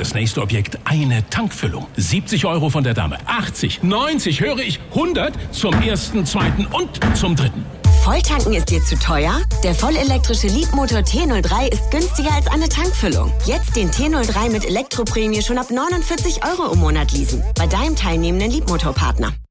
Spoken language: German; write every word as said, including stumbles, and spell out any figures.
das nächste Objekt eine Tankfüllung. siebzig Euro von der Dame, achtzig, neunzig, höre ich, hundert zum ersten, zweiten und zum dritten. Volltanken ist dir zu teuer? Der vollelektrische Leapmotor T null drei ist günstiger als eine Tankfüllung. Jetzt den T null drei mit Elektroprämie schon ab neunundvierzig Euro im Monat leasen. Bei deinem teilnehmenden Leapmotor-Partner.